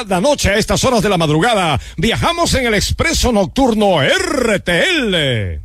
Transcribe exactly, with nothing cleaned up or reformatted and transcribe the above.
Cada noche a estas horas de la madrugada viajamos en el expreso nocturno R T L.